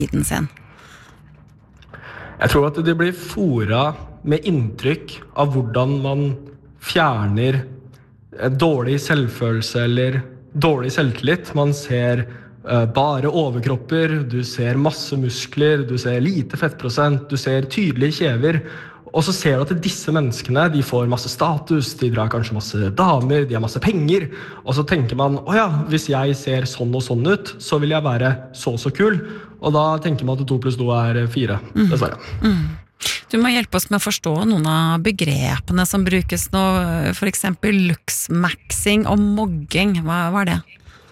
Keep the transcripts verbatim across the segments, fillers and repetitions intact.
tiden sin? Jeg tror at de blir foret med inntrykk av hvordan man fjerner dårlig selvfølelse eller dårlig selvtillit. Man ser uh, bare overkropper, du ser masse muskler, du ser lite fettprosent, du ser tydelige kjever. Og så ser du at disse menneskene, de får masse status, de drar kanskje masse damer, de har masse penger. Og så tenker man, åja, hvis jeg ser sånn og sånn ut, så vil jeg være så så kul. Og da tenker man at to pluss to er fire, dessverre. Mm. Mm. Du må hjelpe oss med å forstå noen av begrepene som brukes nå, for eksempel looksmaxing og mogging. Hva, hva er det?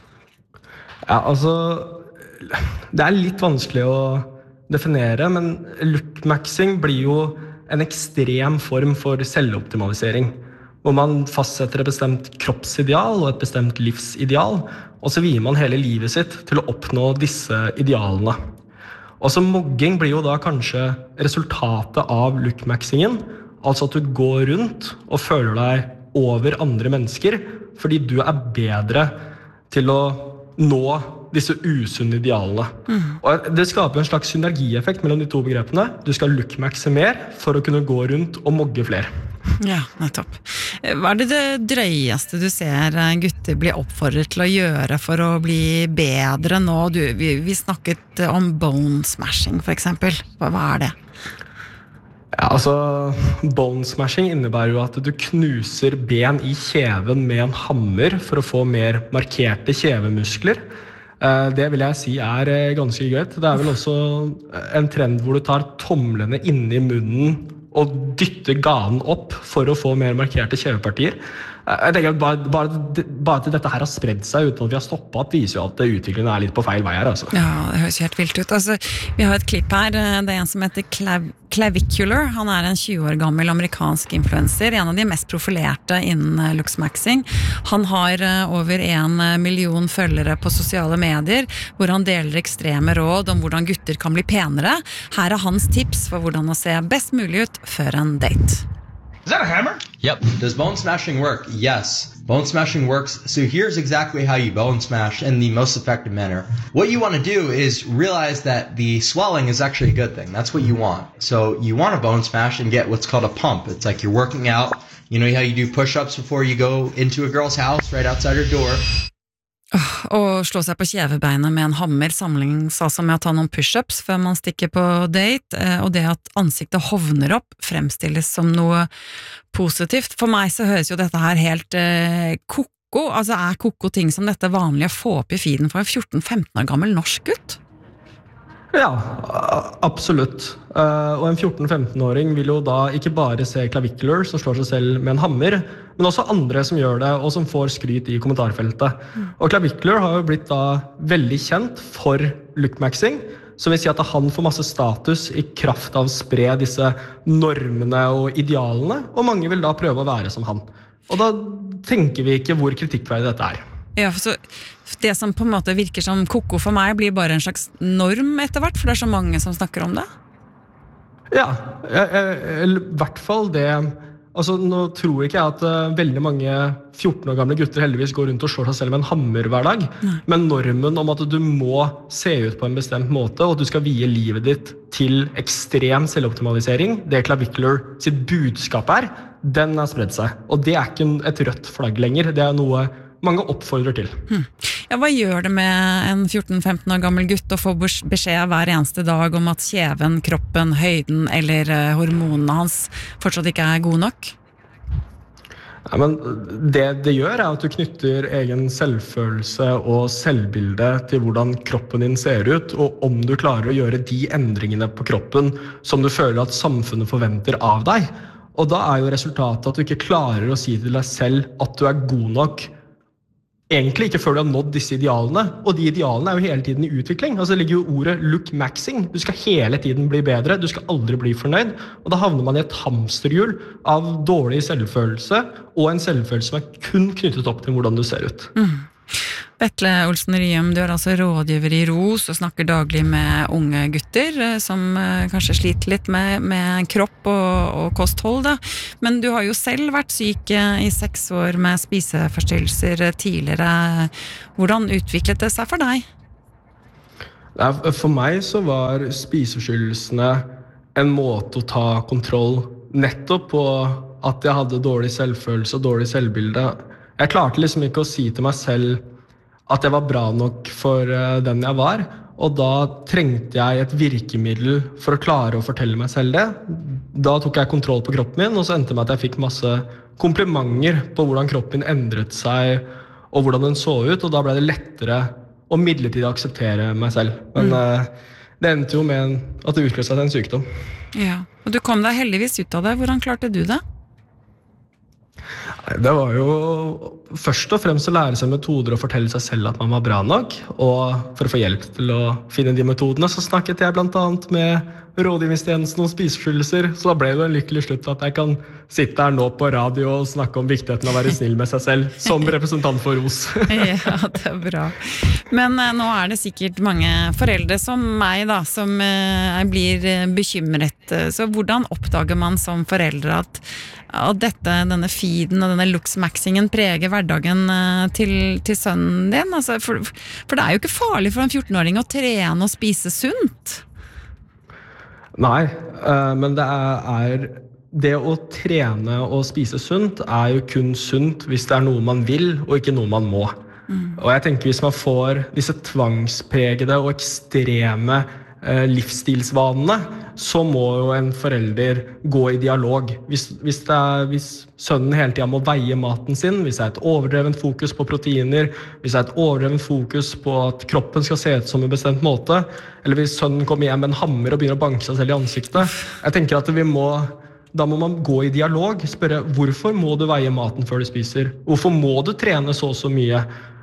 Ja, altså, det er litt vanskelig å definere, men lookmaxing blir jo en ekstrem form for selvoptimalisering, hvor man fastsetter et bestemt kroppsideal og et bestemt livsideal, og så vier man hele livet sitt til å oppnå disse idealene. Og så mogging blir jo da kanskje resultatet av lookmaxingen, altså at du går rundt og føler deg over andre mennesker, fordi du er bedre til å nå disse usunne idealene. Mm. Og det skaper en slags synergieffekt mellom de to begrepene. Du skal lookmaxe mer for å kunne gå rundt og mogge flere. Ja, nettopp. Hva er det det drøyeste du ser gutter bli oppfordret til å gjøre for å bli bedre nå? Du, vi, vi snakket om bone smashing, for eksempel. Hva, hva er det? Ja, altså, bone smashing innebærer jo at du knuser ben i kjeven med en hammer for å få mer markerte kjevemuskler. Det vil jeg si er ganske greit. Det er vel også en trend hvor du tar tomlene inne i munnen og dytter ganen opp for å få mer markerte kjevepartier. Jeg tenker at bare, bare, bare at dette her har spredd seg uten at vi har stoppet, viser jo at utviklingen er litt på feil vei her. Altså. Ja, det høres helt vilt ut. Altså, vi har et klipp her, det er en som heter Clav Clavicular. Han er en tjue år gammel amerikansk influencer, en av de mest profilerte innen looksmaxing. Han har over en million følgere på sosiale medier, hvor han deler ekstreme råd om hvordan gutter kan bli penere. Her er hans tips for hvordan å se best mulig ut før en date. Is that a hammer? Yep. Does bone smashing work? Yes. Bone smashing works. So here's exactly how you bone smash in the most effective manner. What you want to do is realize that the swelling is actually a good thing. That's what you want. So you want to bone smash and get what's called a pump. It's like you're working out. You know how you do push-ups before you go into a girl's house right outside her door? Å slå seg på kjevebeinet med en hammer sammenlignes altså med å ta noen push-ups før man stikker på date, og det at ansiktet hovner opp fremstilles som noe positivt. For meg så høres jo dette her helt eh, koko, altså er koko ting som dette vanlige få opp i feeden for en fjorten femten år gammel norsk gutt? Ja, absolutt. Og en fjorten femten-åring vil jo da ikke bare se Clavicular som slår seg selv med en hammer, men også andre som gjør det, og som får skryt i kommentarfeltet. Mm. Og Clavicular har jo blitt da veldig kjent for lookmaxing, som vil si at han får masse status i kraft av å spre disse normene og idealene, og mange vil da prøve å være som han. Og da tenker vi ikke hvor kritikkverdig dette er. Ja, for så det som på en måte virker som koko for meg blir bare en slags norm etter hvert, for det er så mange som snakker om det. Ja, i hvert fall det. Altså, nå tror ikke jeg at uh, veldig mange fjorten år gamle gutter heldigvis går rundt og slår seg selv med en hammer hver dag, Nei. Men normen om at du må se ut på en bestemt måte, og at du skal vie livet ditt til ekstrem selvoptimalisering, det Clavicular sitt budskap er, den har spredd seg. Og det er ikke et rødt flagg lenger, det er noe mange oppfordrer til. Hmm. Ja, hva gjør det med en fjorten femten år gammel gutt å få beskjed hver eneste dag om at kjeven, kroppen, høyden eller hormonene hans fortsatt ikke er gode nok? Ja, men det det gjør er at du knytter egen selvfølelse og selvbilde til hvordan kroppen din ser ut, og om du klarer å gjøre de endringene på kroppen som du føler at samfunnet forventer av deg. Og da er jo resultatet at du ikke klarer å si til deg selv at du er god nok, egentlig ikke før du har nådd disse idealene, og de idealene er jo hele tiden i utvikling. Altså det ligger jo ordet lookmaxing. Du skal hele tiden bli bedre, du skal aldri bli fornøyd, og da havner man i et hamsterhjul av dårlig selvfølelse, og en selvfølelse som er kun knyttet opp til hvordan du ser ut. Mm. Vetle Olsen Ryum, du er altså rådgiver i ROS og snakker daglig med unge gutter som kanskje sliter litt med, med kropp og, og kosthold da. Men du har jo selv vært syk i seks år med spiseforstyrrelser tidligere. Hvordan utviklet det seg for deg? For meg så var spiseforstyrrelsene en måte å ta kontroll nettopp på at jeg hadde dårlig selvfølelse og dårlig selvbilde. Jeg klarte liksom ikke å si til meg selv at jeg var bra nok for den jeg var, og da trengte jeg et virkemiddel for å klare å fortelle meg selv det. Da tok jeg kontroll på kroppen min, og så endte det med at jeg fikk masse komplimenter på hvordan kroppen endret seg, og hvordan den så ut, og da ble det lettere å midlertidig akseptere meg selv. Men mm. det endte jo med at det utløste seg en sykdom. Ja, og du kom deg heldigvis ut av det. Hvordan klarte du det? Det var jo først og fremst å lære seg metoder og fortelle seg selv at man var bra nok, og for å få hjelp til å finne de metodene så snakket jeg blant annet med rådgivningstjenesten og spiseforstyrrelser, så da ble det en lykkelig slutt at jeg kan sitte her nå på radio og snakke om viktigheten av å være snill med seg selv som representant for R O S. Ja, det er bra. Men eh, nå er det sikkert mange foreldre som meg da, som eh, blir bekymret. Så hvordan oppdager man som foreldre at, at dette, denne feeden og denne luxmaxingen preger hverdagen eh, til, til sønnen din? Altså, for, for det er jo ikke farlig for en fjorten-åring å trene og spise sunt. Nei, men det er det å trene og spise sunt er jo kun sunt hvis det er noe man vil og ikke noe man må. Mm. Og jeg tenker hvis man får disse tvangspregede og ekstreme eh, livsstilsvanene, så må jo en forelder gå i dialog. Hvis, hvis, det er, hvis sønnen hele tiden må veie maten sin, hvis det er et overdrevent fokus på proteiner, hvis det er et overdrevent fokus på at kroppen skal se ut som en bestemt måte, eller hvis sønnen kommer hjem med en hammer og begynner å banke seg selv i ansiktet, jeg tenker at vi må, da må man gå i dialog, spørre hvorfor må du veie maten før du spiser? Hvorfor må du trene så så mye?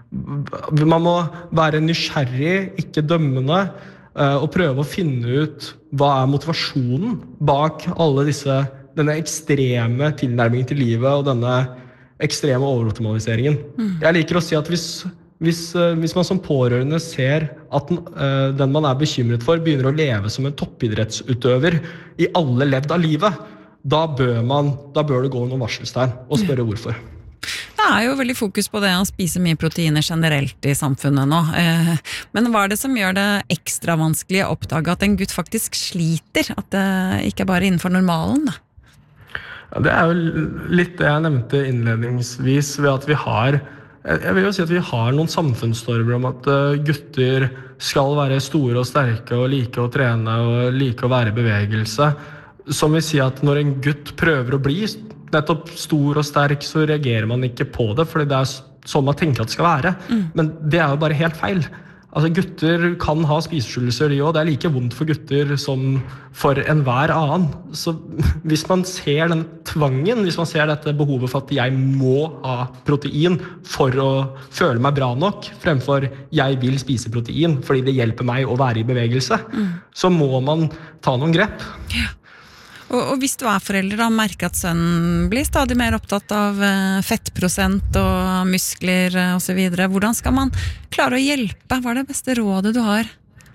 Man må være nysgjerrig, ikke dømmende, og prøve å finne ut hva er motivasjonen bak alle disse, denne ekstreme tilnærmingen til livet og denne ekstreme overoptimaliseringen. Mm. Jeg liker å si at hvis, hvis, hvis man som pårørende ser at den, den man er bekymret for begynner å leve som en toppidrettsutøver i alle ledd av livet, da bør, man, da bør det gå noen varselstegn og spørre hvorfor. Det er jo veldig fokus på det å spise mye proteiner generelt i samfunnet nå. Men hva er det som gjør det ekstra vanskelig å oppdage at en gutt faktisk sliter? At det ikke er bare innenfor normalen da? Ja, det er jo litt det jeg nevnte innledningsvis ved at vi har, jeg vil jo si at vi har noen samfunnsnormer om at gutter skal være store og sterke og like å trene og like å være i bevegelse. Som vil si at når en gutt prøver å bli nettopp stor og sterk, så reagerer man ikke på det, fordi det er sånn man tenker at det skal være. Mm. Men det er jo bare helt feil. Altså, gutter kan ha spiseforstyrrelser, de også. Det er like vondt for gutter som for enhver annen. Så hvis man ser den tvangen, hvis man ser dette behovet for at jeg må ha protein for å føle meg bra nok, fremfor jeg vil spise protein fordi det hjelper meg å være i bevegelse, mm. så må man ta noen grep. Ja. Og, og hvis du er forelder og merker at sønnen blir stadig mer opptatt av fettprosent og muskler og så videre, hvordan skal man klare å hjelpe? Hva er det beste rådet du har?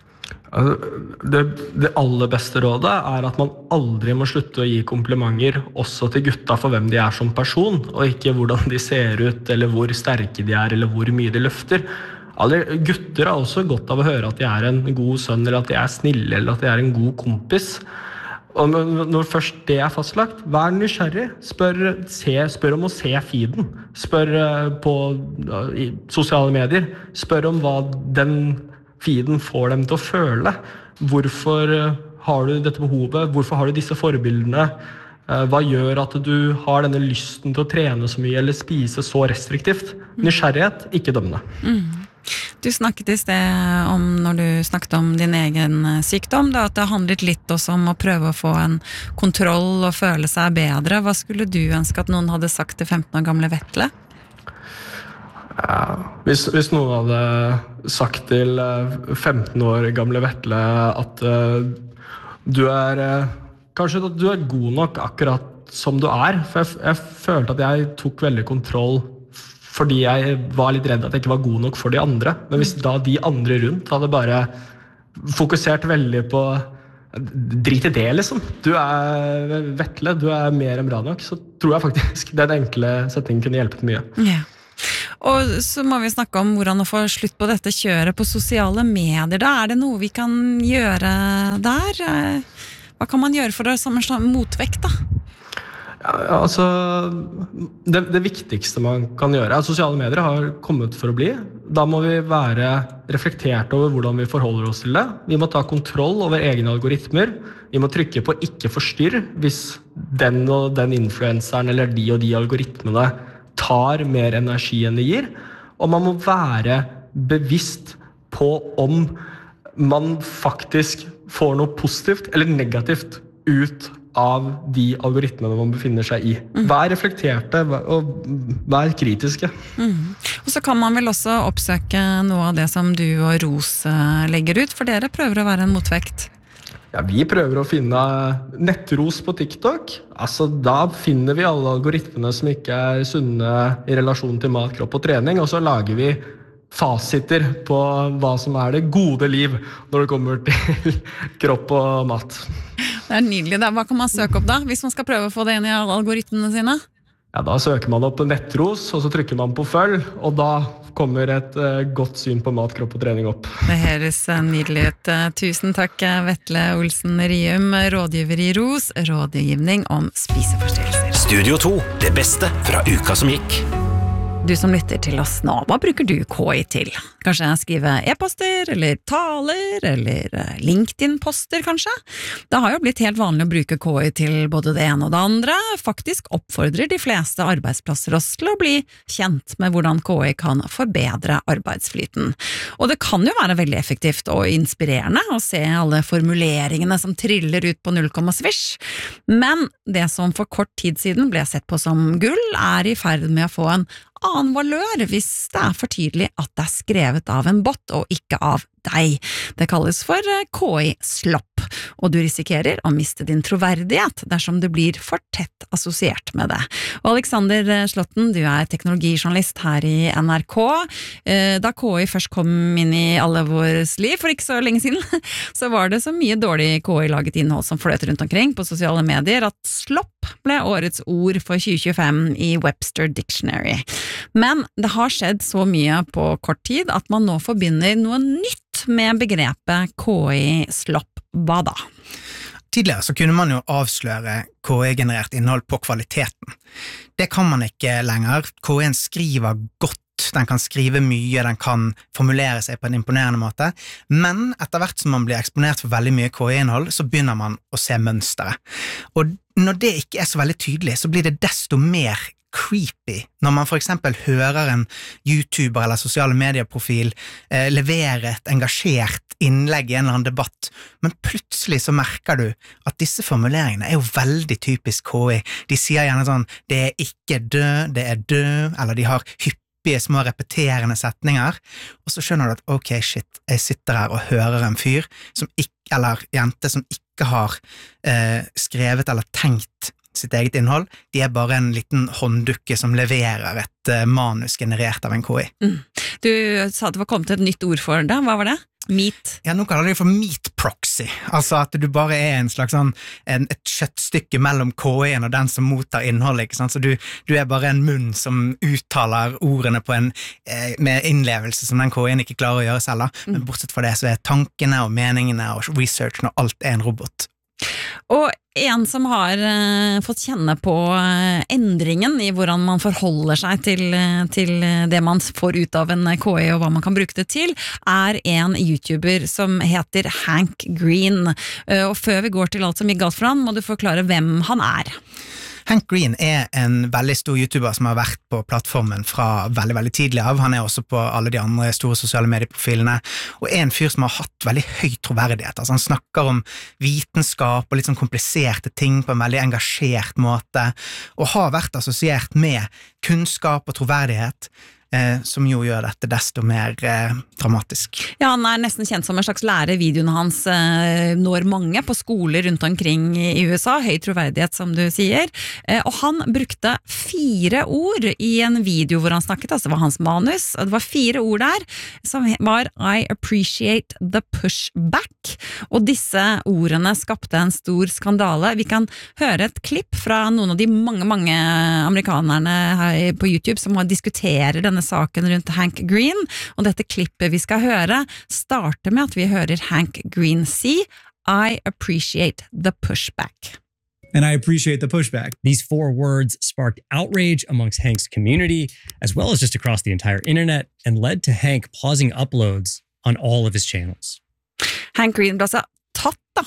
Det, det aller beste rådet er at man aldri må slutte å gi komplimenter også til gutta for hvem de er som person, og ikke hvordan de ser ut, eller hvor sterke de er, eller hvor mye de løfter. Alle gutter har også godt av å høre at de er en god sønn, eller at de er snille, eller at de er en god kompis. Og når først det er fastlagt, vær nysgjerrig, spør, se, spør om å se feeden, spør på i sosiale medier, spør om hva den feeden får dem til å føle. Hvorfor har du dette behovet? Hvorfor har du disse forbildene? Hva gjør at du har denne lysten til å trene så mye eller spise så restriktivt? Nysgjerrighet, ikke dømmende. Mm. Du snakket i sted om, når du snakket om din egen sykdom, da, at det handlet litt også om å prøve å få en kontroll og føle seg bedre. Hva skulle du ønske at noen hadde sagt til femten år gamle Vetle? Ja, hvis, hvis noen hadde sagt til femten år gamle Vetle at uh, du er uh, kanskje at du er god nok akkurat som du er, for jeg, jeg følte at jeg tok veldig kontroll fordi jeg var litt redd at jeg ikke var god nok for de andre. Men hvis da de andre rundt hadde bare fokusert veldig på drit i det, liksom. Du er Vetle, du er mer enn bra nok, så tror jeg faktisk den enkle setningen kunne hjulpet mye. Ja. Og så må vi snakke om hvordan å få slutt på dette kjøret på sosiale medier. Da er det noe vi kan gjøre der? Hva kan man gjøre for å samle motvekt da? Ja, altså, det, det viktigste man kan gjøre er at sosiale medier har kommet for å bli. Da må vi være reflektert over hvordan vi forholder oss til det. Vi må ta kontroll over egne algoritmer. Vi må trykke på ikke forstyrr hvis den og den influenseren eller de og de algoritmene tar mer energi enn de gir. Og man må være bevisst på om man faktisk får noe positivt eller negativt ut av de algoritmene man befinner seg i. Vær reflekterte og vær kritiske. Mm. Og så kan man vel også oppsøke noe av det som du og Ros legger ut, for dere prøver å være en motvekt. Ja, vi prøver å finne nettros på TikTok. Altså, da finner vi alle algoritmene som ikke er sunne i relasjon til mat, kropp og trening, og så lager vi fasiter på hva som er det gode liv når det kommer til kropp og mat. Det er nydelig. Hva kan man søke opp da, hvis man skal prøve å få det inn i algoritmene sine? Ja, da søker man opp nettros, og så trykker man på følg, og da kommer et uh, godt syn på mat, kropp og trening opp. Det høres nydelig ut. Tusen takk, Vetle Olsen Rium, rådgiver i Ros, rådgivning om spiseforstyrrelser. Studio to, det beste fra uka som gikk. Du som lytter til oss nå, hva bruker du K I til? Kanskje skrive e-poster, eller taler, eller LinkedIn-poster kanskje? Det har jo blitt helt vanlig å bruke K I til både det ene og det andre. Faktisk oppfordrer de fleste arbeidsplasser oss til å bli kjent med hvordan K I kan forbedre arbeidsflyten. Og det kan jo være veldig effektivt og inspirerende å se alle formuleringene som triller ut på null komma svisj. Men det som for kort tid siden ble sett på som gull, er i ferd med å få en annen valør hvis det er for tydelig at det er skrevet av en bot og ikke av deg. Det kalles for K I-slopp, og du risikerer å miste din troverdighet dersom det blir for tett assosiert med det. Og Alexander Slotten, du er teknologijournalist her i N R K. Da K I først kom inn i alle våres liv for ikke så lenge siden, så var det så mye dårlig K I-laget innhold som fløt rundt omkring på sosiale medier at slopp ble årets ord for tjue tjuefem i Webster Dictionary. Men det har skjedd så mye på kort tid at man nå forbinder noe nytt med begrepet K I-slopp. Hva da? Tidligere så kunne man jo avsløre K I-generert innhold på kvaliteten. Det kan man ikke lenger. K I-en skriver godt, den kan skrive mye, den kan formulere seg på en imponerende måte, men etter hvert som man blir eksponert for veldig mye K I-innhold, så begynner man å se mønstere. Og når det ikke er så veldig tydelig, så blir det desto mer creepy når man for eksempel hører en YouTuber eller sosiale medieprofil eh, levere et engasjert innlegg i en eller annen debatt, men plutselig så merker du at disse formuleringene er jo veldig typisk K I. De sier gjerne sånn, det er ikke død, det er død, eller de har hyppige små repeterende setninger, og så skjønner du at ok, shit, jeg sitter her og hører en fyr som ikke, eller jente som ikke har eh, skrevet eller tenkt sitt eget innhold, de er bare en liten hånddukke som leverer et uh, manus generert av en K I. Mm. Du sa at det var kommet et nytt ord for det, hva var det? Meat? Ja, nå kaller de det for meat proxy, altså at du bare er en slags sånn, en, et kjøttstykke mellom K I-en og den som mottar innholdet, ikke sant? Så du, du er bare en munn som uttaler ordene på en, eh, med innlevelse som den K I-en ikke klarer å gjøre selv, da. Men bortsett fra det så er tankene og meningene og researchen og alt er en robot. Og en som har uh, fått kjenne på uh, endringen i hvordan man forholder seg til, uh, til det man får ut av en K I og hva man kan bruke det til, er en YouTuber som heter Hank Green. Uh, og før vi går til alt som gikk galt for han, må du forklare hvem han er. Hank Green er en veldig stor YouTuber som har vært på plattformen fra veldig, veldig tidlig av. Han er også på alle de andre store sosiale medieprofilene, og er en fyr som har hatt veldig høy troverdighet. Altså han snakker om vitenskap og litt sånn kompliserte ting på en veldig engasjert måte, og har vært assosiert med kunnskap og troverdighet, Eh, som jo gjør dette desto mer eh, dramatisk. Ja, han er nesten kjent som en slags lærer. Videoene hans eh, når mange på skoler rundt omkring i U S A, høy troverdighet som du sier, eh, og han brukte fire ord i en video hvor han snakket, altså det var hans manus, og det var fire ord der som var I appreciate the pushback, og disse ordene skapte en stor skandale. Vi kan høre et klipp fra noen av de mange, mange amerikanerne her på YouTube som diskuterer denne denne saken rundt Hank Green, og dette klippet vi skal høre starter med at vi hører Hank Green si I appreciate the pushback. And I appreciate the pushback. These four words sparked outrage amongst Hank's community, as well as just across the entire internet, and led to Hank pausing uploads on all of his channels. Hank Green ble altså tatt da,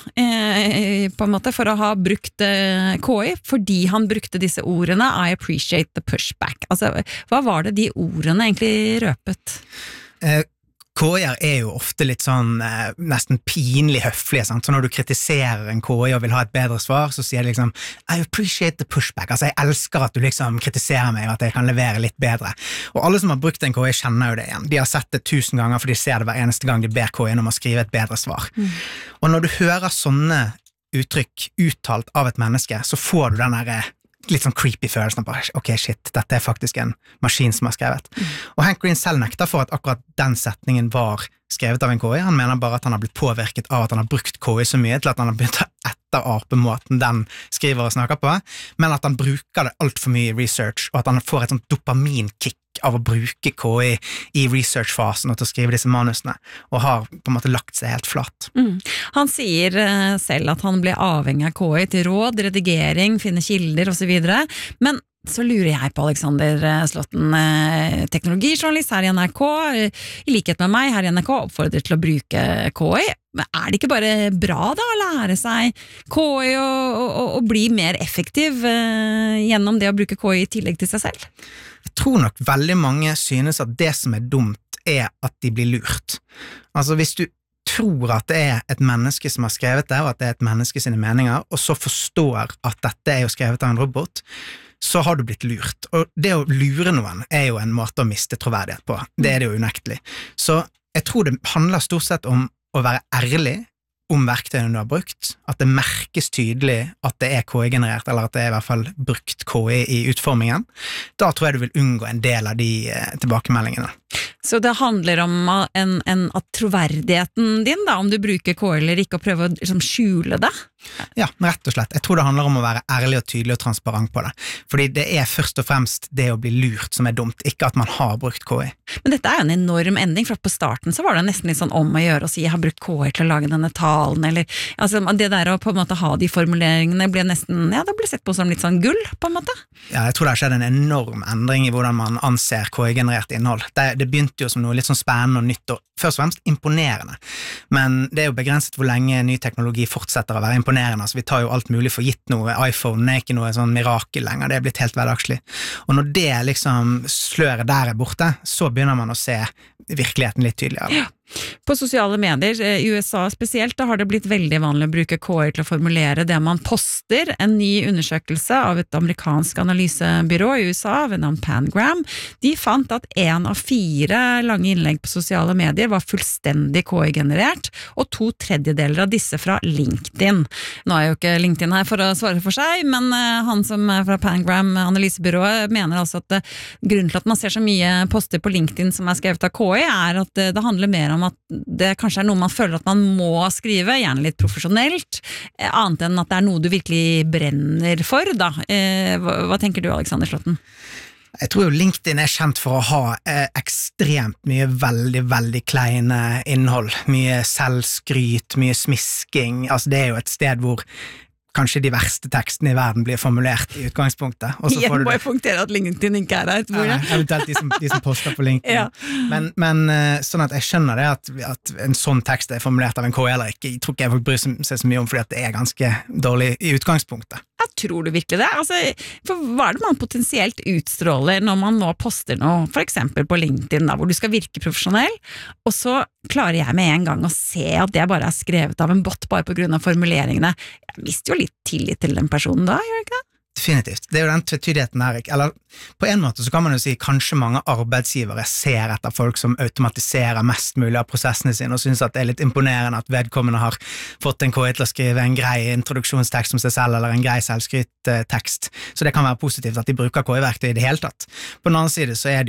eh, på en måte for å ha brukt eh, K I, fordi han brukte disse ordene I appreciate the pushback. Altså, hva var det de ordene egentlig røpet? Eh, K I-er er jo ofte litt sånn eh, nesten pinlig høflige, sant? Så når du kritiserer en K I og vil ha et bedre svar, så sier de liksom I appreciate the pushback, altså jeg elsker at du liksom kritiserer meg og at jeg kan levere litt bedre. Og alle som har brukt en K I kjenner jo det igjen. De har sett det tusen ganger, for de ser det hver eneste gang de ber K I om å skrive et bedre svar. Mm. Og når du hører sånne uttrykk uttalt av et menneske, så får du den der litt sånn creepy følelsen av bare, ok shit, dette er faktisk en maskin som har skrevet. Mm. Og Hank Green selv nekter for at akkurat den setningen var skrevet av en K I. Han mener bare at han har blitt påvirket av at han har brukt K I så mye til at han har begynt å etterape måten den skriver og snakker på, men at han bruker det alt for mye i research, og at han får et sånt dopaminkick av å bruke K I i researchfasen og til å skrive disse manusene, og har på en måte lagt seg helt flatt. Mm. Han sier uh, selv at han ble avhengig av K I til råd, redigering, finne kilder og så videre, men så lurer jeg på Alexander Slåtten, eh, teknologijournalist her i N R K, eh, i likhet med meg her i N R K, oppfordrer til å bruke K I. Men er det ikke bare bra da å lære seg K I og, og, og bli mer effektiv eh, gjennom det å bruke K I i tillegg til seg selv? Jeg tror nok veldig mange synes at det som er dumt er at de blir lurt. Altså hvis du tror at det er et menneske som har skrevet det, og at det er et menneske sine meninger, og så forstår at dette er jo skrevet av en robot, så har du blitt lurt. Og det å lure noen er jo en måte å miste troverdighet på. Det er det jo unektelig. Så jeg tror det handler stort sett om å være ærlig om verktøyene du har brukt, at det merkes tydelig at det er K I-generert, eller at det er i hvert fall brukt K I i utformingen. Da tror jeg du vil unngå en del av de eh, tilbakemeldingene. Så det handler om en, en, at troverdigheten din, da, om du bruker K I eller ikke, og prøve å liksom, skjule det? Ja, rett og slett. Jeg tror det handler om å være ærlig og tydelig og transparent på det. Fordi det er først og fremst det å bli lurt som er dumt, ikke at man har brukt K I. Men dette er jo en enorm endring, for på starten så var det nesten litt sånn om å gjøre å si jeg har brukt K I til å lage denne talen, eller altså, det der å på en måte ha de formuleringene ble nesten, ja, det ble sett på som litt sånn gull, på en måte. Ja, jeg tror det har skjedd en enorm endring i hvordan man anser K I-generert innhold. Det, det begynte jo som noe litt sånn spennende og nytt, og først og fremst imponerende. Men det er jo begrenset hvor lenge ny teknologi fortsetter å være imponerende, så vi tar jo alt mulig for gitt noe. iPhone er ikke noe sånn mirakel lenger, det er blitt helt hverdagslig. Og når det liksom sløret der er borte, så begynner man å se virkeligheten litt tydeligere. Ja. På sosiale medier, i U S A spesielt, da har det blitt veldig vanlig å bruke K I til å formulere det man poster. En ny undersøkelse av et amerikansk analysebyrå i U S A ved navn Pangram, de fant at en av fire lange innlegg på sosiale medier var fullstendig K I-generert, og to tredjedeler av disse fra LinkedIn. Nå er jo ikke LinkedIn her for å svare for seg, men han som er fra Pangram analysebyrået mener altså at grunnen til at man ser så mye poster på LinkedIn som er skrevet av K I, er at det handler mer om at det kanskje er noe man føler at man må skrive, gjerne litt profesjonelt, annet enn at det er noe du virkelig brenner for, da. Hva, hva tenker du, Alexander Slåtten? Jeg tror jo LinkedIn er kjent for å ha eh, ekstremt mye veldig, veldig kleine innhold. Mye selvskryt, mye smisking. Altså det er jo et sted hvor kanskje de verste tekstene i verden blir formulert i utgangspunktet. Jeg må jo punktere at LinkedIn ikke er her, tror jeg. Ja, eventuelt de som, de som poster på LinkedIn. Ja. Men, men sånn at jeg skjønner det at, at en sånn tekst er formulert av en K I eller ikke. Jeg tror ikke jeg får bry seg så mye om, fordi at det er ganske dårlig i utgangspunktet. Jeg tror du virkelig det? Altså, for hva er det man potensielt utstråler når man nå poster noe, for eksempel på LinkedIn, da, hvor du skal virke profesjonell, og så klarer jeg med en gang å se at det bare er skrevet av en bot bare på grunn av formuleringene. Jeg mister jo litt tillit til den personen da, gjør jeg ikke det? Definitivt. Det er jo den tvetydigheten her, eller på en måte så kan man jo si kanskje mange arbeidsgivere ser etter folk som automatiserer mest mulig av prosessene sine og synes at det er litt imponerende at vedkommende har fått en K I til å skrive en grei introduksjonstekst om seg selv eller en grei selvskryttekst. Så det kan være positivt at de bruker K I-verktøy i det hele tatt. På den annen side så er det jo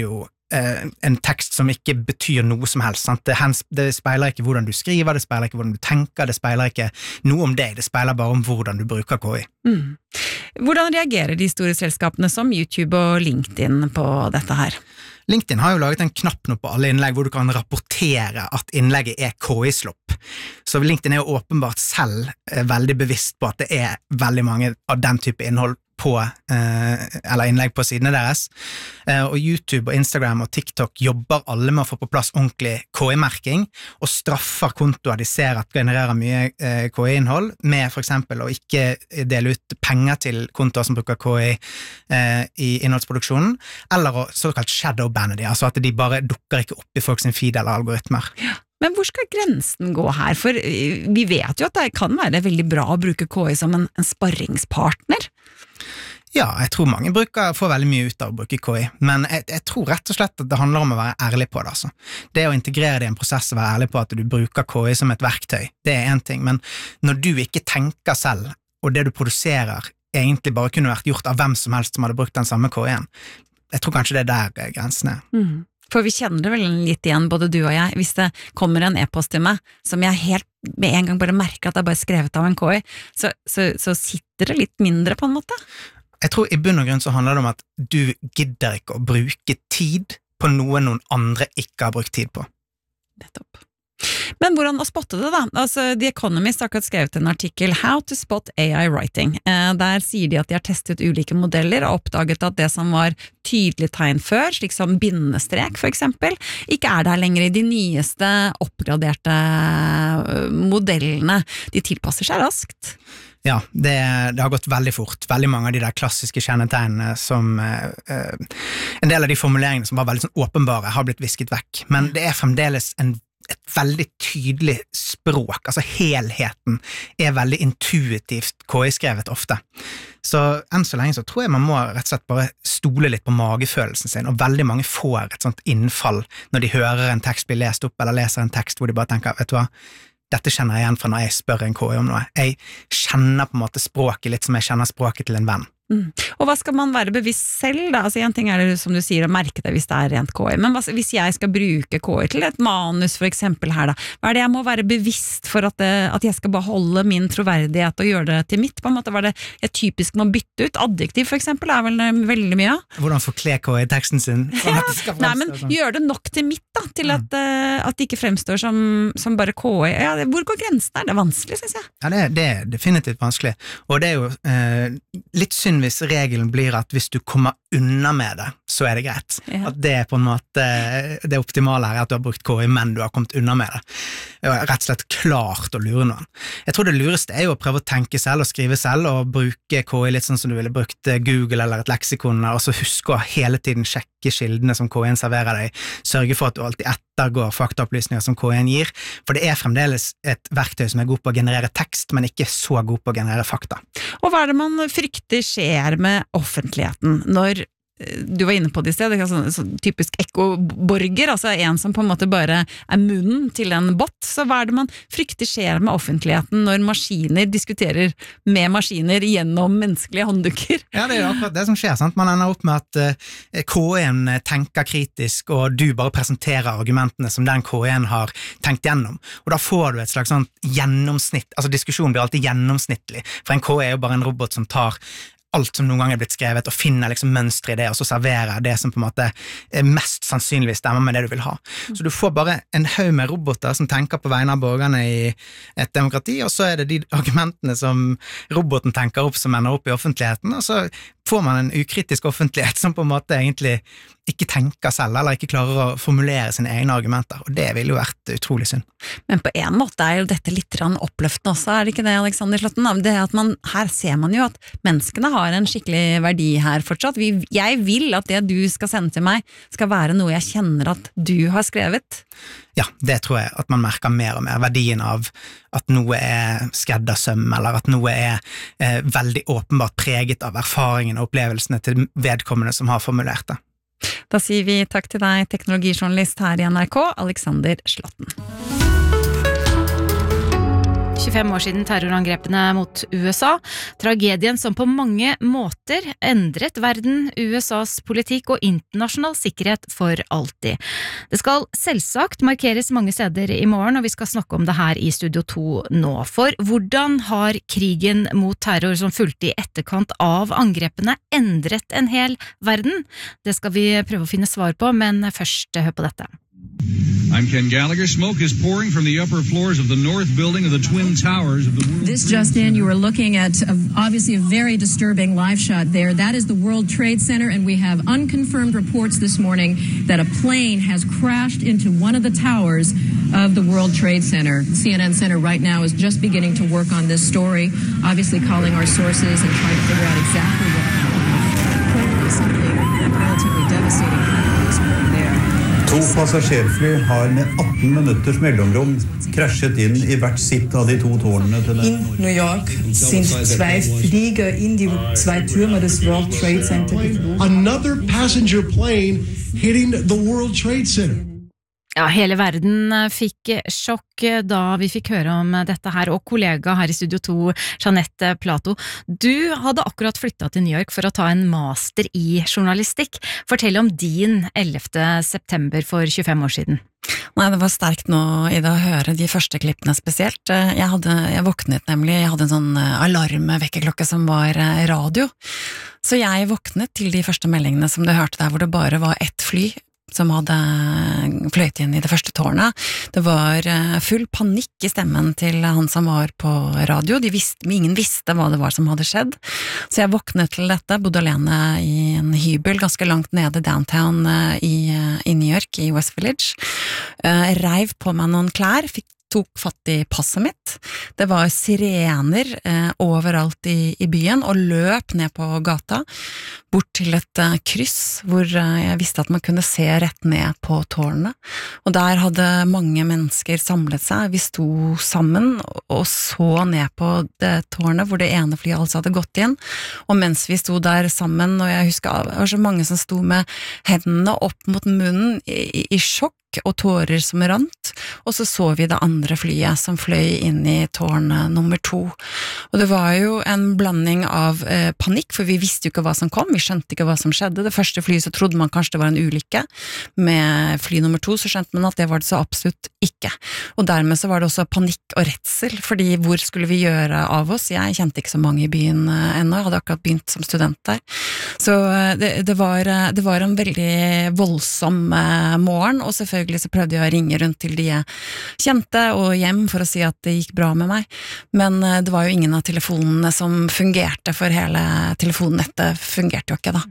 en tekst som ikke betyr noe som helst. Sant? Det, det speiler ikke hvordan du skriver, det speiler ikke hvordan du tenker, det speiler ikke noe om deg, det speiler bare om hvordan du bruker K I. Mm. Hvordan reagerer de store selskapene som YouTube og LinkedIn på dette her? LinkedIn har jo laget en knapp nå på alle innlegg hvor du kan rapportere at innlegget er K I-slopp. Så LinkedIn er jo åpenbart selv veldig bevisst på at det er veldig mange av den type innhold på, eh, eller innlegg på sidene deres. Eh, og YouTube og Instagram og TikTok jobber alle med å få på plass ordentlig K I-merking, og straffer kontoer de ser at genererer mye eh, K I-innhold, med for eksempel å ikke dele ut penger til kontoer som bruker K I eh, i innholdsproduksjonen, eller å såkalt shadowbanne de, altså at de bare dukker ikke opp i folks feed eller algoritmer. Ja. Men hvor skal grensen gå her? For vi vet jo at det kan være veldig bra å bruke K I som en, en sparringspartner. Ja, jeg tror mange bruker, får veldig mye ut av å bruke K I, men jeg, jeg tror rett og slett at det handler om å være ærlig på det. Altså. Det å integrere det i en prosess og være ærlig på at du bruker K I som et verktøy, det er en ting, men når du ikke tenker selv, og det du produserer egentlig bare kunne vært gjort av hvem som helst som hadde brukt den samme K I-en, jeg tror kanskje det er der grensen er. Mm. For vi kjenner det vel litt igjen, både du og jeg, hvis det kommer en e-post til meg, som jeg helt med en gang bare merker at det er bare skrevet av en K I, så, så, så sitter det litt mindre på en måte. Jeg tror i bunn og grunn så handler det om at du gidder ikke å bruke tid på noe noen andre ikke har brukt tid på. Nettopp. Men hvordan å spotte det da? Altså, The Economist har akkurat skrevet en artikkel How to spot A I writing. Eh, der sier de at de har testet ulike modeller og oppdaget at det som var tydelig tegn før, slik som bindestrek for eksempel, ikke er der lenger i de nyeste oppgraderte modellene. De tilpasser seg raskt. Ja, det, det har gått veldig fort. Veldig mange av de der klassiske kjennetegnene som eh, en del av de formuleringene som var veldig sånn åpenbare har blitt visket vekk. Men det er fremdeles en et veldig tydelig språk, altså helheten er veldig intuitivt K I-skrevet ofte. Så enn så lenge så tror jeg man må rett og slett bare stole litt på magefølelsen sin, og veldig mange får et sånt innfall når de hører en tekst bli lest opp, eller leser en tekst hvor de bare tenker, vet du hva, dette kjenner jeg igjen fra når jeg spør en K I om noe. Jeg kjenner på en måte språket litt som jeg kjenner språket til en venn. Mm. Og hva skal man være bevisst selv da? Altså en ting er det som du sier å merke det hvis det er rent K I, men hva, hvis jeg skal bruke K I til et manus for eksempel her da, hva er det jeg må være bevisst for at, det, at jeg skal beholde min troverdighet og gjøre det til mitt, på en måte, hva er det jeg typisk må bytte ut? Adjektiv for eksempel er vel veldig mye. Hvordan forkle K I teksten sin? Ja, nei, men gjør det nok til mitt da, til at, mm. uh, at det ikke fremstår som, som bare K I. Ja, det, hvor går grensen der? Det er vanskelig, synes jeg. Ja, det, det er definitivt vanskelig, og det er jo uh, litt synd hvis regelen blir at hvis du kommer unna med det, så er det greit. Ja. At det er på en måte det optimale her, at du har brukt K I, men du har kommet unna med det. Det er rett og slett klart å lure noen. Jeg tror det lureste er jo å prøve å tenke selv og skrive selv, og bruke K I litt sånn som du ville brukt Google eller et leksikon, og så huske å hele tiden sjekke kildene som K I-en serverer deg, sørge for at du alltid ettergår faktaopplysninger som K I-en gir, for det er fremdeles et verktøy som er god på å generere tekst, men ikke så god på å generere fakta. Og hva er det man frykter skjer med offentligheten når du var inne på det i sted, det er sånn, sånn typisk ekkoborger, altså en som på en måte bare er munnen til en bot, så hva er det man frykter skjer med offentligheten når maskiner diskuterer med maskiner gjennom menneskelige hånddukker? Ja, det er jo akkurat det som skjer, sant? Man ender opp med at uh, K I-en tenker kritisk, og du bare presenterer argumentene som den K I-en har tenkt gjennom, og da får du et slags sånn gjennomsnitt, altså diskusjonen blir alltid gjennomsnittlig, for en K I er jo bare en robot som tar alt som noen gang er blitt skrevet, og finner liksom mønstre i det, og så serverer det som på en måte mest sannsynligvis stemmer med det du vil ha. Så du får bare en haug med roboter som tenker på vegne av borgerne i et demokrati, og så er det de argumentene som roboten tenker opp som ender opp i offentligheten, og så får man en ukritisk offentlighet som på en måte egentlig ikke tenker selv, eller ikke klarer å formulere sine egne argumenter, og det ville jo vært utrolig synd. Men på en måte er jo dette litt oppløftende også, er det ikke det, Alexander Slåtten? Det er at man, her ser man jo at menneskene har en skikkelig verdi her fortsatt. Vi, jeg vil at det du skal sende til meg skal være noe jeg kjenner at du har skrevet. Ja, det tror jeg at man merker mer og mer, verdien av at noe er skreddersøm, eller at noe er eh, veldig åpenbart preget av erfaringen og opplevelsene til vedkommende som har formulert det. Da sier vi takk til deg, teknologijournalist her i N R K, Alexander Slåtten. tjuefem år siden terrorangrepene mot U S A. Tragedien som på mange måter endret verden, U S A's politikk og internasjonal sikkerhet for alltid. Det skal selvsagt markeres mange steder i morgen, og vi skal snakke om det her i Studio to nå. For hvordan har krigen mot terror som fulgte i etterkant av angrepene endret en hel verden? Det skal vi prøve å finne svar på, men først hør på dette. I'm Ken Gallagher. Smoke is pouring from the upper floors of the north building of the Twin Towers of the World This just in, you are looking at a, obviously a very disturbing live shot there. That is the World Trade Center, and we have unconfirmed reports this morning that a plane has crashed into one of the towers of the World Trade Center. The C N N Center right now is just beginning to work on this story, obviously calling our sources and trying to figure out exactly what happened. Clearly something relatively devastating happened this morning there. To passasjerfly har med atten minutters mellomrom krasjet inn i hvert sitt av de to tårnene til den. In New York sind zwei Flieger in die zwei Türme des World Trade Center geflogen. Another passenger plane hitting the World Trade Center. Ja, hele verden fikk sjokk da vi fikk høre om dette her, og kollega her i Studio to, Jeanette Plato. Du hadde akkurat flyttet til New York for å ta en master i journalistikk. Fortell om din ellevte september for tjuefem år siden. Nei, det var sterkt nå i det å høre de første klippene spesielt. Jeg, hadde, jeg våknet nemlig, jeg hadde en sånn alarmvekkerklokke som var radio. Så jeg våknet til de første meldingene som du hørte der, hvor det bare var ett fly som hadde fløyt inn i det første tårnet. Det var full panikk i stemmen til han som var på radio. De visste, ingen visste hva det var som hadde skjedd. Så jeg våknet til dette, bodde alene i en hybel ganske langt nede downtown i, i New York, i West Village. Reiv på meg noen klær, fikk tok fatt i passet mitt. Det var sirener eh, overalt i, i byen, og løp ned på gata, bort til et eh, kryss, hvor eh, jeg visste at man kunne se rett ned på tårnet. Og der hadde mange mennesker samlet seg. Vi sto sammen og så ned på det tårnet, hvor det ene flyet altså hadde gått inn. Og mens vi sto der sammen, og jeg husker det var så mange som sto med hendene opp mot munnen i, i, i sjokk, og tårer som rant, og så så vi det andre flyet som fløy inn i tårn nummer to. Og det var jo en blanding av eh, panikk, for vi visste jo ikke hva som kom, vi skjønte ikke hva som skjedde. Det første flyet så trodde man kanskje det var en ulykke, med fly nummer to så skjønte man at det var det så absolutt ikke. Og dermed så var det også panikk og redsel, fordi hvor skulle vi gjøre av oss? Jeg kjente ikke så mange i byen eh, ennå, jeg hadde akkurat begynt som student der. Så eh, det, det, var, det var en veldig voldsom eh, morgen, og selvfølgelig så prøvde jeg å ringe rundt til de jeg kjente og hjem for å si at det gikk bra med meg, men det var jo ingen av telefonene som fungerte, for hele telefonnettet fungerte jo ikke da.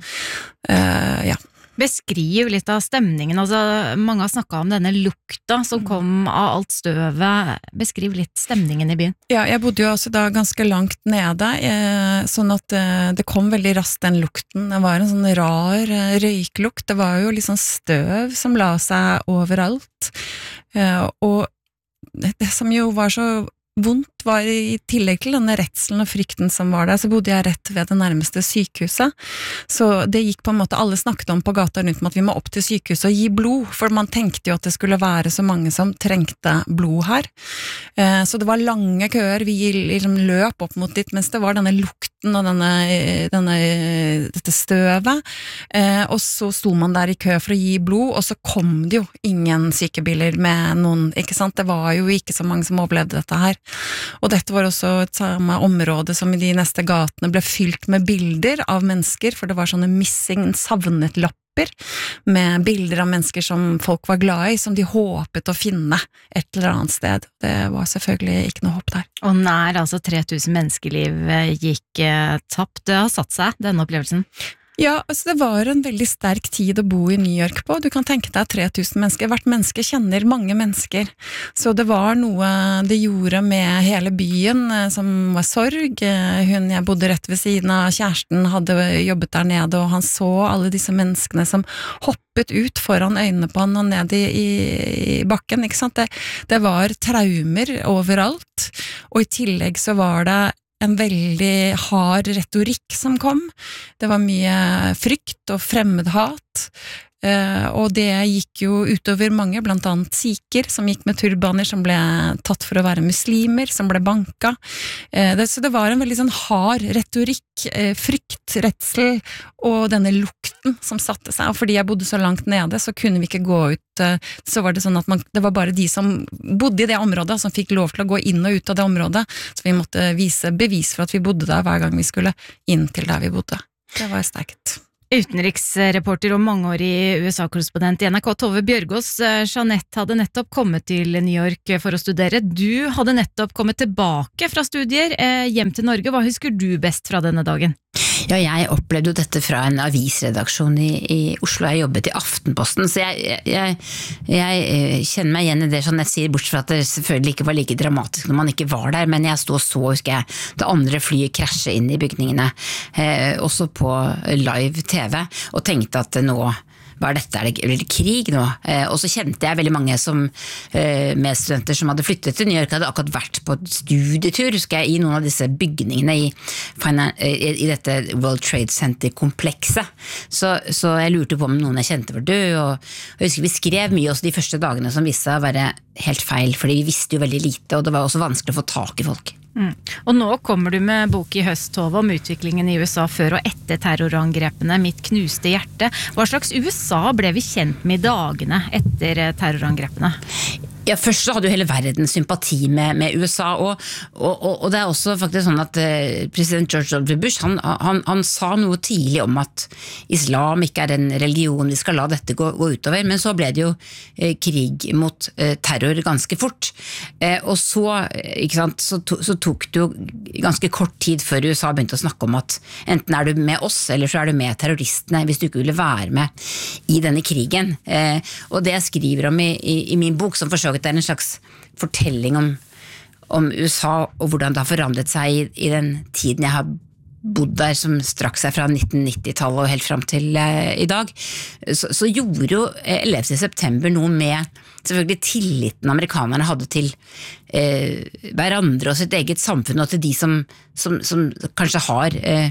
Uh, ja. Beskriv litt av stemningen, altså mange har snakket om denne lukta som kom av alt støvet. Beskriv litt stemningen i byen. Ja, jeg bodde jo også da ganske langt nede, eh, sånn at eh, det kom veldig raskt den lukten. Det var en sånn rar eh, røyklukt, det var jo liksom støv som la seg overalt, eh, og det, det som jo var så vondt var i tillegg til denne redselen og frykten som var der, så bodde jeg rett ved det nærmeste sykehuset. Så det gikk på en måte, alle snakket om på gata rundt om at vi må opp til sykehuset og gi blod, for man tenkte jo at det skulle være så mange som trengte blod her. Så det var lange køer, vi liksom løp opp mot dit, mens det var denne lukten og denne, denne, dette støvet, og så sto man der i kø for å gi blod, og så kom det jo ingen sykebiler med noen, ikke sant? Det var jo ikke så mange som overlevde dette her. Og dette var også et samme område som i de neste gatene ble fylt med bilder av mennesker, for det var sånne missing, savnet lapper med bilder av mennesker som folk var glad i, som de håpet å finne et eller annet sted. Det var selvfølgelig ikke noe håp der. Og nær altså tre tusen menneskeliv gikk eh, tapt. Det har satt seg, denne opplevelsen. Ja, altså det var en veldig sterk tid å bo i New York på. Du kan tenke deg tre tusen mennesker. Hvert menneske kjenner mange mennesker. Så det var noe det gjorde med hele byen, som var sorg. Hun jeg bodde rett ved siden av, kjæresten hadde jobbet der nede, og han så alle disse menneskene som hoppet ut foran øynene på han og ned i, i bakken, ikke sant? Det, det var traumer overalt, og i tillegg så var det en veldig hard retorikk som kom. Det var mye frykt og fremmedhat. Uh, og det gikk jo utover mange, blant annet sikher, som gikk med turbaner, som ble tatt for å være muslimer, som ble banka. Uh, det, så det var en veldig sånn hard retorikk, uh, frykt, redsel, og denne lukten som satte seg. Og fordi jeg bodde så langt nede, så kunne vi ikke gå ut, uh, så var det sånn at man, det var bare de som bodde i det området, som fikk lov til å gå inn og ut av det området, så vi måtte vise bevis for at vi bodde der hver gang vi skulle inn til der vi bodde. Det var sterkt. Utenriksreporter og mangeårig U S A-korrespondent i N R K, Tove Bjørgaas. Jeanette hadde nettopp kommet til New York for å studere. Du hadde nettopp kommet tilbake fra studier hjem til Norge. Hva husker du best fra denne dagen? Ja, jeg opplevde jo dette fra en avisredaksjon i, i Oslo. Jeg jobbet i Aftenposten, så jeg, jeg, jeg kjenner meg igjen i det Jeanette sier, bortsett fra at det selvfølgelig ikke var like dramatisk når man ikke var der, men jeg stod så, husker jeg, det andre flyet krasje inn i bygningene, eh, også på live T V, og tenkte at nå hva er dette, er det krig nå? Eh, og så kjente jeg veldig mange som, eh, med studenter som hadde flyttet til New York, hadde akkurat vært på studietur, husker jeg, i noen av disse bygningene i, i, i dette World Trade Center-komplekset. Så, så jeg lurte på om noen jeg kjente var død, og, og jeg husker vi skrev mye også de første dagene som viste seg å være helt feil, fordi vi visste jo veldig lite, og det var også vanskelig å få tak i folk. Mm. Og nå kommer du med bok i høst, Tove, om utviklingen i U S A før og etter terrorangrepene, Mitt knuste hjerte. Hva slags U S A ble vi kjent med i dagene etter terrorangrepene? Ja, først så hadde jo hele verden sympati med, med U S A, og, og, og det er også faktisk sånn at eh, president George W. Bush, han, han, han sa noe tidlig om at islam ikke er en religion, vi skal la dette gå, gå utover, men så ble det jo eh, krig mot eh, terror ganske fort, eh, og så, ikke sant, så, to, så tok det jo ganske kort tid før U S A begynte å snakke om at enten er du med oss, eller så er du med terroristene, hvis du ikke ville være med i denne krigen, eh, og det jeg skriver om i, i, i min bok, som forsøker det er en slags fortelling om, om U S A og hvordan det har forandret seg i, i den tiden jeg har bodd der, som strakk seg fra nitten nitti-tallet og helt frem til eh, i dag, så, så gjorde jo ellevte september noe med selvfølgelig tilliten amerikanerne hadde til eh, hverandre og sitt eget samfunn, og til de som, som, som kanskje har eh,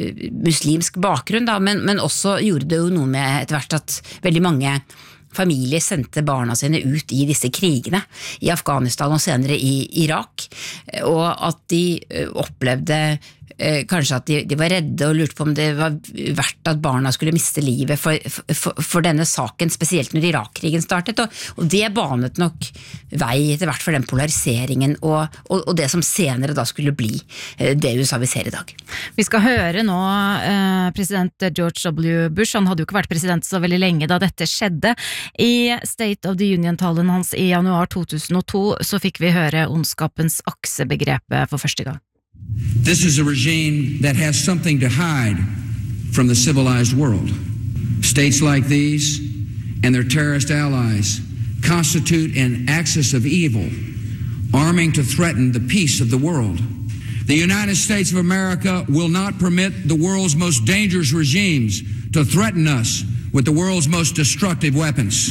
muslimsk bakgrunn, da, men, men også gjorde det jo noe med etter hvert at veldig mange familier sendte barna sine ut i disse krigene, i Afghanistan og senere i Irak, og at de opplevde eh, kanskje at de, de var redde og lurte på om det var verdt at barna skulle miste livet for, for, for denne saken, spesielt når Irak-krigen startet, og, og det banet nok vei etter hvert for den polariseringen og, og, og det som senere da skulle bli eh, det U S A vi ser i dag. Vi skal høre nå eh, president George W. Bush, han hadde jo ikke vært president så veldig lenge da dette skjedde. I State of the Union-talen hans i januar to tusen og to så fikk vi høre ondskapens aksebegrepet for første gang. This is a regime that has something to hide from the civilized world. States like these and their terrorist allies constitute an axis of evil, arming to threaten the peace of the world. The United States of America will not permit the world's most dangerous regimes to threaten us with the world's most destructive weapons.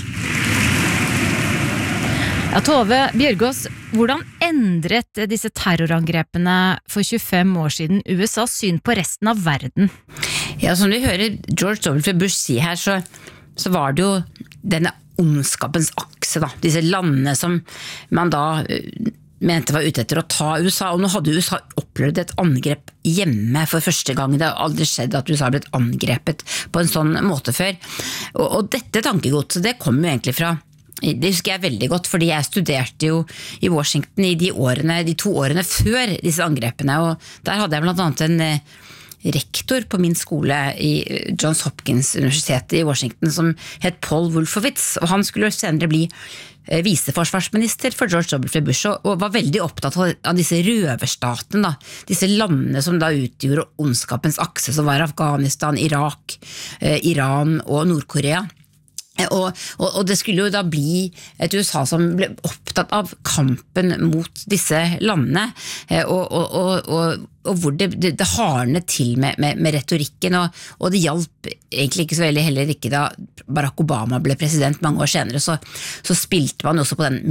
Ja, Tove Bjørgaas, hvordan endret disse terrorangrepene for tjuefem år siden U S A's syn på resten av verden? Ja, som vi hører George W. Bush si her, så, så var det jo denne ondskapens akse, da. Disse landene som man da mente var ute etter å ta U S A, og nå hadde U S A opplevd et angrep hjemme for første gang. Det har aldri skjedd at U S A har blitt angrepet på en sånn måte før. Og, og dette tankegodset, det kom jo egentlig fra, det husker jeg veldig godt, fordi jeg studerte jo i Washington i de årene, de to årene før disse angrepene, og der hadde jeg blant annet en rektor på min skole i Johns Hopkins Universitet i Washington som het Paul Wolfowitz, og han skulle senere bli viseforsvarsminister for George W. Bush, og var veldig opptatt av disse røverstatene, da. Disse landene som da utgjorde ondskapens akse, som var Afghanistan, Irak, Iran og Nord-Korea. Og, og, og det skulle jo da bli et U S A som ble opptatt av kampen mot disse landene, og, og, og, og, og hvor det, det, det hardnet til med, med, med retorikken, og, og det hjalp egentlig ikke så veldig heller ikke da Barack Obama ble president mange år senere, så, så spilte man også på den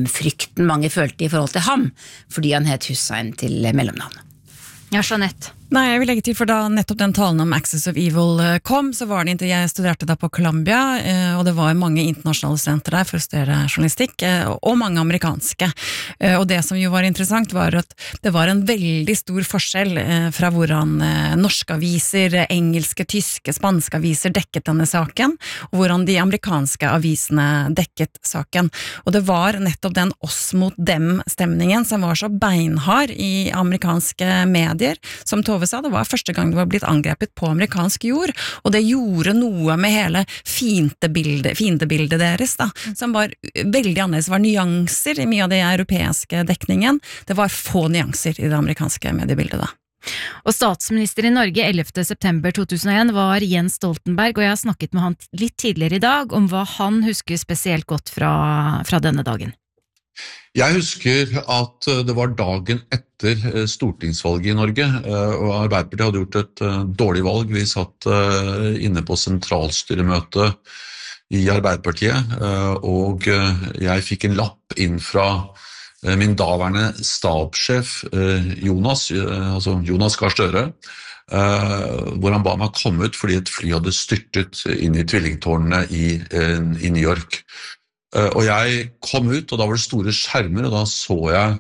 muslimfrykten mange følte i forhold til ham, fordi han het Hussein til mellomnavn. Ja, Jeanette. Nei, jeg vil legge til, for da nettopp den talen om Axis of Evil kom, så var det ikke, jeg studerte da på Columbia, og det var mange internasjonale studenter der for å studere journalistikk, og mange amerikanske. Og det som jo var interessant var at det var en veldig stor forskjell fra hvordan norske aviser, engelske, tyske, spanske aviser dekket denne saken, og hvordan de amerikanske avisene dekket saken. Og det var nettopp den oss mot dem-stemningen som var så beinhard i amerikanske medier, som Tove sa, det var første gang det var blitt angrepet på amerikansk jord, og det gjorde noe med hele fiendebildet, fiendebildet deres, da, som var veldig annerledes. Det var nyanser i mye av det europeiske dekningen, det var få nyanser i det amerikanske mediebildet da. Og statsminister i Norge ellevte september to tusen og en var Jens Stoltenberg, og jeg har snakket med han litt tidligere i dag om hva han husker spesielt godt fra, fra denne dagen. Jeg husker at det var dagen etter stortingsvalget i Norge, og Arbeiderpartiet hadde gjort et dårlig valg. Vi satt inne på sentralstyremøte i Arbeiderpartiet, og jeg fikk en lapp inn fra min daværende stabssjef Jonas, altså Jonas Gahr Støre, hvor han ba meg komme ut fordi et fly hadde styrtet inn i tvillingtårnene i, i New York. Og jeg kom ut, og da var det store skjermer, og da så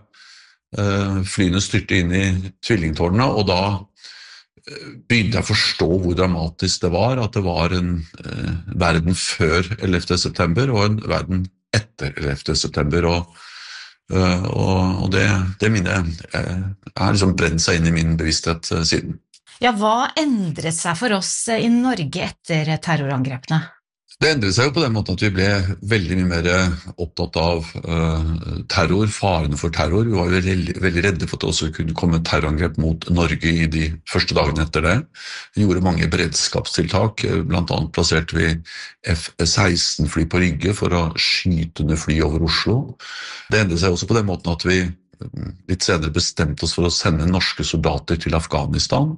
jeg flyene styrte inn i tvillingtårnene, og da begynte jeg å forstå hvor dramatisk det var, at det var en verden før ellevte september, og en verden etter ellevte september, og, og, og det, det minnet er liksom brent seg inn i min bevissthet siden. Ja, hva endret seg for oss i Norge etter terrorangrepene? Det endret seg jo på den måten at vi ble veldig mye mer opptatt av uh, terror, farene for terror. Vi var jo veldig, veldig redde for at det også kunne komme terrorangrep mot Norge i de første dagene etter det. Vi gjorde mange beredskapstiltak, blant annet plasserte vi F seksten fly på Rygge for å skyte ned fly over Oslo. Det endret seg også på den måten at vi litt senere bestemte oss for å sende norske soldater til Afghanistan.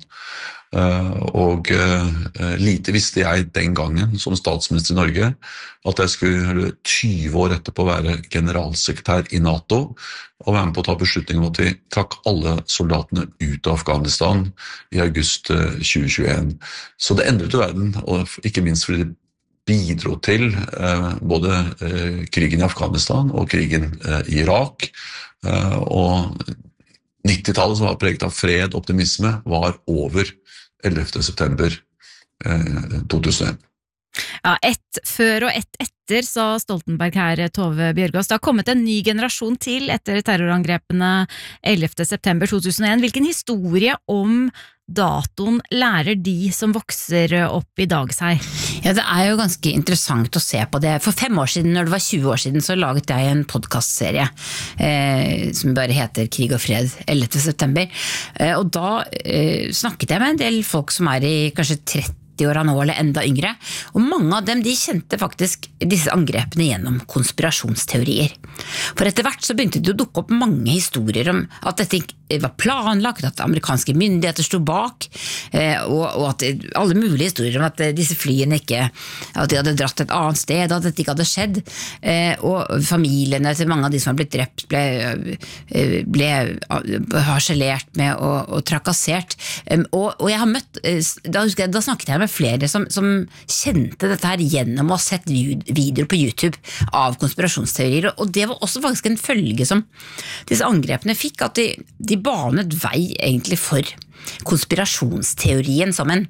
Og lite visste jeg den gangen som statsminister i Norge at jeg skulle tyve år etterpå være generalsekretær i NATO og være med på å ta beslutningen om at vi trakk alle soldatene ut av Afghanistan i august tjue tjueen. Så det endret jo verden, og ikke minst fordi det bidro til eh, både eh, krigen i Afghanistan og krigen eh, i Irak, eh, og nittitallet som var preget av fred og optimisme var over ellevte september eh, to tusen og en. Ja, ett før og ett etter, sa Stoltenberg her, Tove Bjørgaas. Det har kommet en ny generasjon til etter terrorangrepene ellevte september to tusen og en. Hvilken historie om datoen lærer de som vokser opp i dag seg? Ja, det er jo ganske interessant å se på det. For fem år siden, når det var tjue år siden, så laget jeg en podcastserie eh, som bare heter Krig og fred ellevte september. Eh, og da eh, snakket jeg med en del folk som er i kanskje tretti åra nå, eller enda yngre, og mange av dem de kjente faktisk disse angrepene gjennom konspirasjonsteorier. For etter hvert så begynte det å dukke opp mange historier om at dette var planlagt, at amerikanske myndigheter stod bak, og, og at alle mulige historier om at disse flyene ikke, at de hadde dratt et annet sted, at dette ikke hadde skjedd, og familiene til mange av de som har blitt drept ble, ble harselert med og, og trakassert. Og, og jeg har møtt, da, husker jeg, da snakket jeg med flere som, som kjente dette her gjennom å ha sett videoer på YouTube av konspirasjonsteorier, og det var også faktisk en følge som disse angrepene fikk, at de, de banet vei egentlig for konspirasjonsteorien som en,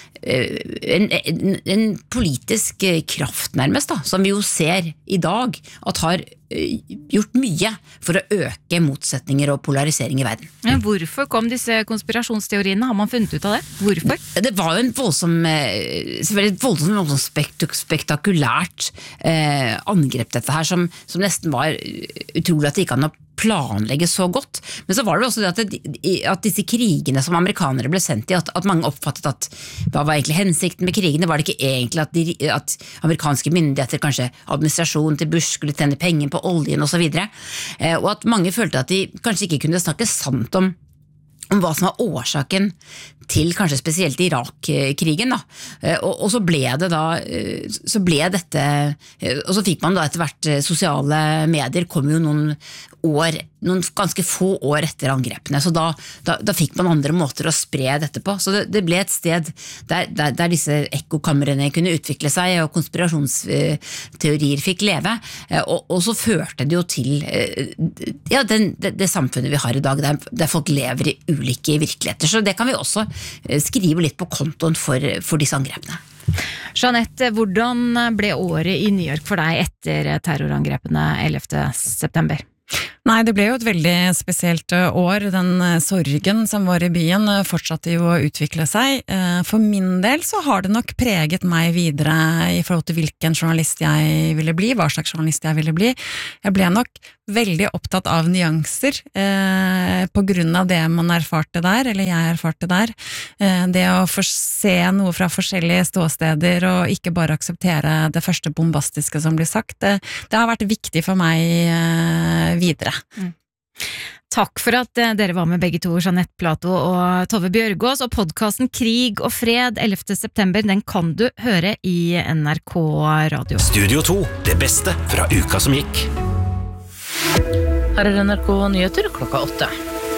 en, en, en politisk kraft nærmest, da, som vi jo ser i dag at har gjort mye for å øke motsetninger og polarisering i verden. Men hvorfor kom disse konspirasjonsteoriene? Har man funnet ut av det? Hvorfor? Det var jo en voldsom, selvfølgelig et voldsomt, voldsomt spekt, spektakulært eh, angrep dette her, som, som nesten var utrolig at det ikke kan planlegge så godt. Men så var det også det at, det, at disse krigene som amerikanere ble sendt i, at, at mange oppfattet at hva var egentlig hensikten med krigene? Var det ikke egentlig at, de, at amerikanske myndigheter, kanskje administrasjonen til Bush, skulle tjene penger på oljen og så videre, og at mange følte at de kanskje ikke kunne snakke sant om om hva som var årsaken til kanskje spesielt Irak-krigen da. Og, og så ble det da, så ble dette, og så fikk man da etter hvert sosiale medier, kom jo noen år, noen ganske få år etter angrepene, så da, da, da fikk man andre måter å spre dette på, så det, det ble et sted der, der, der disse ekkokamrene kunne utvikle seg, og konspirasjonsteorier fikk leve, og, og så førte det jo til ja, den, det, det samfunnet vi har i dag, der, der folk lever i ulike virkeligheter, så det kan vi også skrive litt på kontoen for, for disse angrepene. Jeanette, hvordan ble året i New York for deg etter terrorangrepene ellevte september? Nei, det ble jo et veldig spesielt år. Den sorgen som var i byen fortsatte jo å utvikle seg. For min del så har det nok preget meg videre i forhold til hvilken journalist jeg ville bli, hva slags journalist jeg ville bli. Jeg ble nok veldig opptatt av nyanser eh, på grunn av det man erfarte der, eller jeg erfarte der. Eh, det å se noe fra forskjellige ståsteder og ikke bare akseptere det første bombastiske som blir sagt, det, det har vært viktig for meg eh, videre. Mm. Takk for at dere var med begge to, Jeanette Plato og Tove Bjørgaas, og podcasten Krig og fred ellevte september, den kan du høre i N R K Radio. Studio to, det beste fra uka som gikk. Her er N R K Nyheter klokka åtte.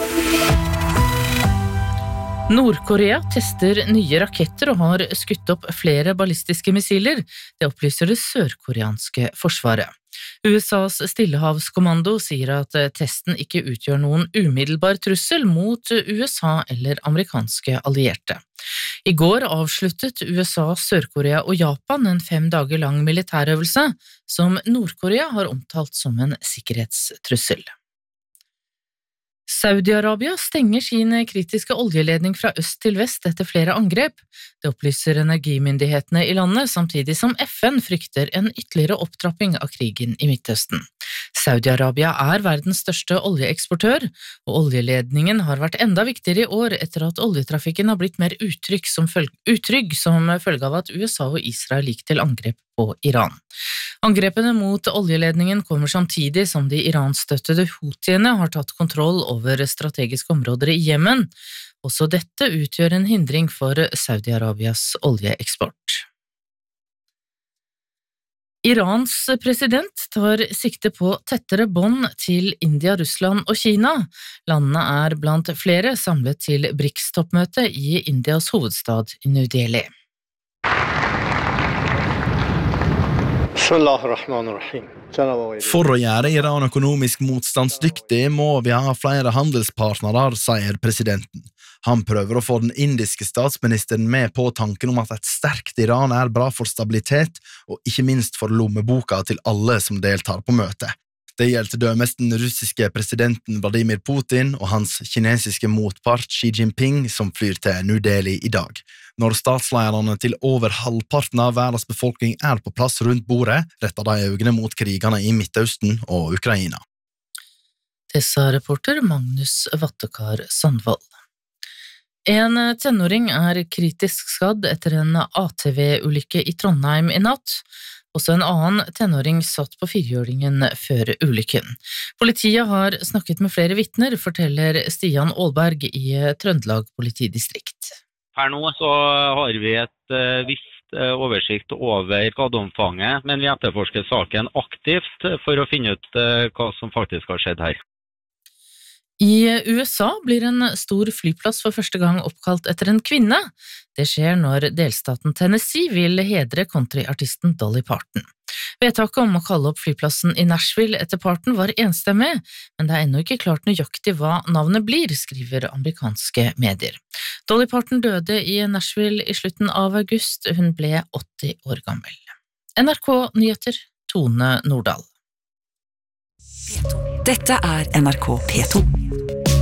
Nord-Korea tester nye raketter og har skutt opp flere ballistiske missiler, det opplyser det sørkoreanske forsvaret. U S A's Stillehavskommando sier at testen ikke utgjør noen umiddelbar trussel mot U S A eller amerikanske allierte. I går avsluttet U S A, Sør-Korea og Japan en fem dager lang militærøvelse som Nord-Korea har omtalt som en sikkerhetstrussel. Saudi-Arabia stenger sin kritiske oljeledning fra øst til vest etter flere angrep. Det opplyser energimyndighetene i landet, samtidig som F N frykter en ytterligere opptrapping av krigen i Midtøsten. Saudi-Arabia er verdens største oljeeksportør, og oljeledningen har vært enda viktigere i år etter at oljetrafikken har blitt mer utrygg som følge, utrygg som følge av at U S A og Israel gikk til angrep på Iran. Angrepene mot oljeledningen kommer samtidig som de iranstøttede Houthiene har tatt kontroll over strategiske områder i Jemen. Også dette utgjør en hindring for Saudi-Arabias oljeeksport. Irans president tar sikte på tettere bånd til India, Russland og Kina. Landene er blant flere samlet til BRICS-toppmøte i Indias hovedstad New Delhi. For å gjøre Iran økonomisk motstandsdyktig må vi ha flere handelspartnere, sier presidenten. Han prøver å få den indiske statsministeren med på tanken om at et sterkt Iran er bra for stabilitet, og ikke minst for lommeboka til alle som deltar på møtet. Det gjelder til dømes den russiske presidenten Vladimir Putin og hans kinesiske motpart Xi Jinping som flyr til New Delhi i dag. Når statslederne til over halvparten av verdens befolkning er på plass rundt bordet, retter de øynene mot krigene i Midtøsten og Ukraina. Det sa reporter Magnus Vattekar Sandvold. En tenåring er kritisk skadd etter en A T V-ulykke i Trondheim i natt. Også en annen tenåring satt på firehjulingen før ulykken. Politiet har snakket med flere vitner, forteller Stian Aalberg i Trøndelag politidistrikt. Her nå så har vi et uh, visst uh, oversikt over skadeomfanget, men vi etterforsker saken aktivt for å finne ut uh, hva som faktisk har skjedd her. I U S A blir en stor flyplass for første gang oppkalt etter en kvinne. Det skjer når delstaten Tennessee vil hedre countryartisten Dolly Parton. Vedtaket om å kalle opp flyplassen i Nashville etter Parton var enstemmig, men det er ennå ikke klart nøyaktig hva navnet blir, skriver amerikanske medier. Dolly Parton døde i Nashville i slutten av august. Hun ble åtti år gammel. N R K Nyheter, Tone Nordahl. Dette er N R K P to.